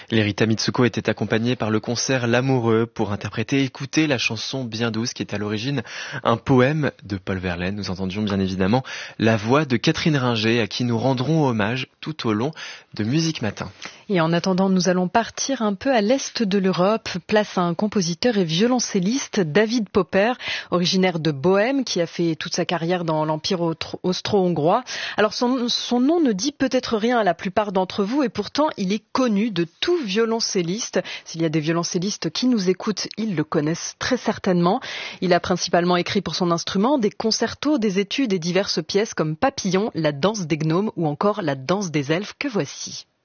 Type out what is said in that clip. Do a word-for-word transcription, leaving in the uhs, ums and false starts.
Lerita Mitsuko était accompagnée par le concert L'Amoureux pour interpréter et écouter la chanson Bien douce qui est à l'origine un poème de Paul Verlaine. Nous entendions bien évidemment la voix de Catherine Ringer à qui nous rendrons hommage tout au long de Musique Matin. Et en attendant, nous allons partir un peu à l'est de l'Europe, place à un compositeur et violoncelliste, David Popper, originaire de Bohême, qui a fait toute sa carrière dans l'Empire austro-hongrois. Alors son, son nom ne dit peut-être rien à la plupart d'entre vous et pourtant il est connu de tout violoncelliste. S'il y a des violoncellistes qui nous écoutent, ils le connaissent très certainement. Il a principalement écrit pour son instrument des concertos, des études et diverses pièces comme Papillon, La danse des gnomes ou encore La danse des elfes que voici.